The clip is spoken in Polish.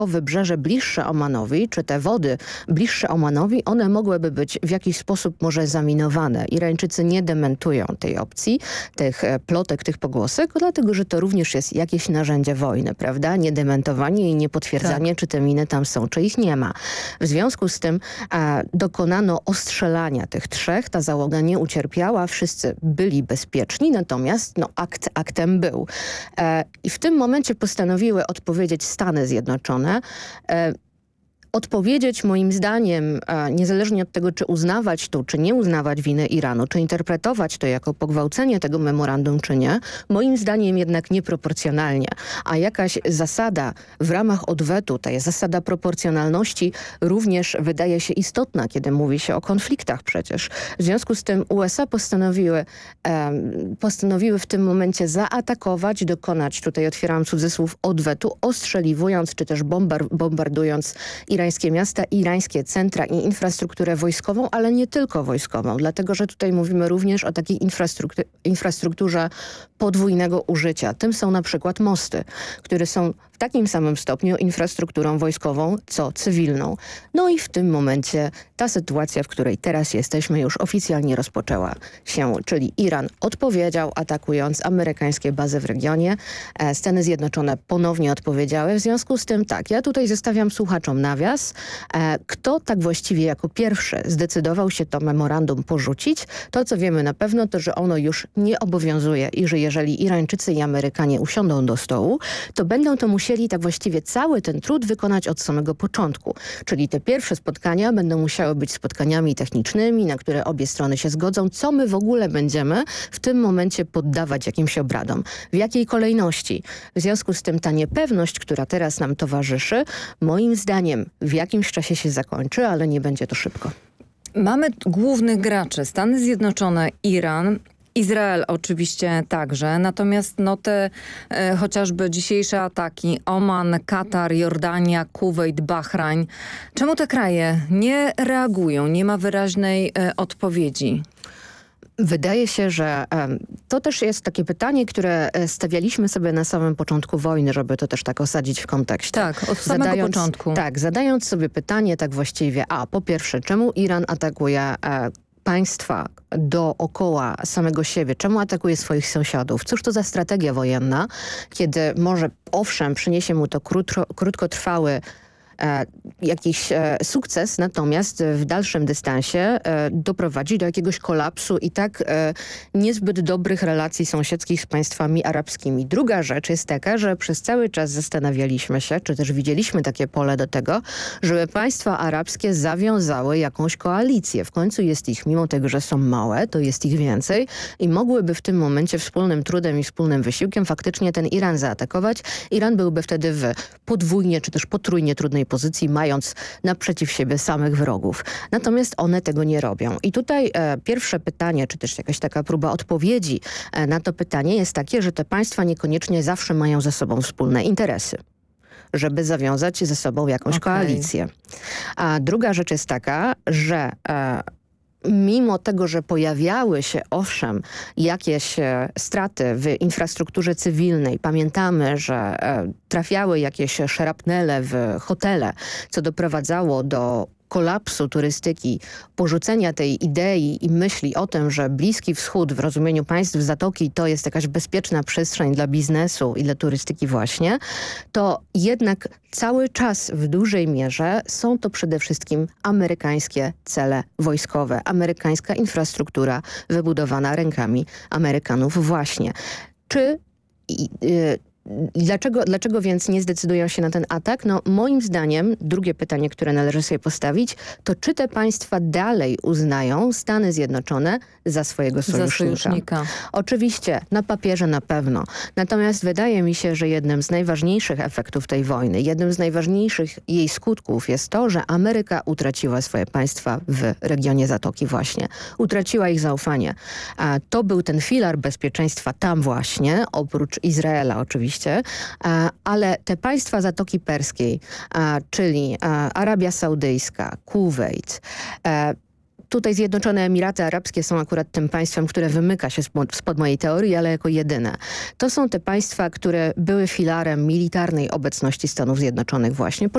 wybrzeże bliższe Omanowi, czy te wody bliższe Omanowi, one mogłyby być w jakiś sposób może zaminowane. Irańczycy nie dementują tej opcji, tych plotek, tych pogłosek, dlatego że to również jest jakieś narzędzie wojny, prawda? Niedementowanie i niepotwierdzanie, czy te miny tam są, czy ich nie ma. W związku z tym dokonano ostrzelania tych trzech, ta załoga nie ucierpiała, wszyscy byli bezpieczni, natomiast akt aktem był. I w tym momencie postanowiły odpowiedzieć Stany Zjednoczone. Odpowiedzieć moim zdaniem, niezależnie od tego, czy uznawać to, czy nie uznawać winy Iranu, czy interpretować to jako pogwałcenie tego memorandum, czy nie, moim zdaniem jednak nieproporcjonalnie. A jakaś zasada w ramach odwetu, ta zasada proporcjonalności również wydaje się istotna, kiedy mówi się o konfliktach przecież. W związku z tym USA postanowiły w tym momencie zaatakować, dokonać, tutaj otwieram cudzysłów, odwetu, ostrzeliwując, czy też bombardując irańskie miasta, irańskie centra i infrastrukturę wojskową, ale nie tylko wojskową, dlatego że tutaj mówimy również o takiej infrastrukturze podwójnego użycia. Tym są na przykład mosty, które są w takim samym stopniu infrastrukturą wojskową, co cywilną. No i w tym momencie ta sytuacja, w której teraz jesteśmy, już oficjalnie rozpoczęła się, czyli Iran odpowiedział, atakując amerykańskie bazy w regionie. Stany Zjednoczone ponownie odpowiedziały. W związku z tym tak, ja tutaj zostawiam słuchaczom nawias. Kto tak właściwie jako pierwszy zdecydował się to memorandum porzucić? To, co wiemy na pewno, to, że ono już nie obowiązuje i że jeżeli Irańczycy i Amerykanie usiądą do stołu, to będą to musieli tak właściwie cały ten trud wykonać od samego początku. Czyli te pierwsze spotkania będą musiały być spotkaniami technicznymi, na które obie strony się zgodzą, co my w ogóle będziemy w tym momencie poddawać jakimś obradom. W jakiej kolejności? W związku z tym ta niepewność, która teraz nam towarzyszy, moim zdaniem w jakimś czasie się zakończy, ale nie będzie to szybko. Mamy głównych graczy: Stany Zjednoczone, Iran, Izrael oczywiście także, natomiast te chociażby dzisiejsze ataki, Oman, Katar, Jordania, Kuwejt, Bahrajn. Czemu te kraje nie reagują? Nie ma wyraźnej odpowiedzi. Wydaje się, że to też jest takie pytanie, które stawialiśmy sobie na samym początku wojny, żeby to też tak osadzić w kontekście. Tak, od samego początku. Tak, zadając sobie pytanie tak właściwie, po pierwsze, czemu Iran atakuje państwa dookoła samego siebie, czemu atakuje swoich sąsiadów? Cóż to za strategia wojenna, kiedy może owszem przyniesie mu to krótkotrwały jakiś sukces, natomiast w dalszym dystansie doprowadzi do jakiegoś kolapsu i tak niezbyt dobrych relacji sąsiedzkich z państwami arabskimi. Druga rzecz jest taka, że przez cały czas zastanawialiśmy się, czy też widzieliśmy takie pole do tego, żeby państwa arabskie zawiązały jakąś koalicję. W końcu jest ich, mimo tego, że są małe, to jest ich więcej i mogłyby w tym momencie wspólnym trudem i wspólnym wysiłkiem faktycznie ten Iran zaatakować. Iran byłby wtedy w podwójnie czy też potrójnie trudnej pozycji, mając naprzeciw siebie samych wrogów. Natomiast one tego nie robią. I tutaj pierwsze pytanie, czy też jakaś taka próba odpowiedzi na to pytanie jest takie, że te państwa niekoniecznie zawsze mają ze sobą wspólne interesy, żeby zawiązać ze sobą jakąś koalicję. A druga rzecz jest taka, że mimo tego, że pojawiały się owszem jakieś straty w infrastrukturze cywilnej, pamiętamy, że trafiały jakieś szarapnele w hotele, co doprowadzało do kolapsu turystyki, porzucenia tej idei i myśli o tym, że Bliski Wschód w rozumieniu państw Zatoki to jest jakaś bezpieczna przestrzeń dla biznesu i dla turystyki właśnie, to jednak cały czas w dużej mierze są to przede wszystkim amerykańskie cele wojskowe, amerykańska infrastruktura wybudowana rękami Amerykanów właśnie. Dlaczego więc nie zdecydują się na ten atak? Moim zdaniem, drugie pytanie, które należy sobie postawić, to czy te państwa dalej uznają Stany Zjednoczone za swojego sojusznika? Oczywiście, na papierze na pewno. Natomiast wydaje mi się, że jednym z najważniejszych efektów tej wojny, jednym z najważniejszych jej skutków jest to, że Ameryka utraciła swoje państwa w regionie Zatoki właśnie. Utraciła ich zaufanie. To był ten filar bezpieczeństwa tam właśnie, oprócz Izraela oczywiście, ale te państwa Zatoki Perskiej, czyli Arabia Saudyjska, Kuwejt, tutaj Zjednoczone Emiraty Arabskie są akurat tym państwem, które wymyka się spod mojej teorii, ale jako jedyne. To są te państwa, które były filarem militarnej obecności Stanów Zjednoczonych właśnie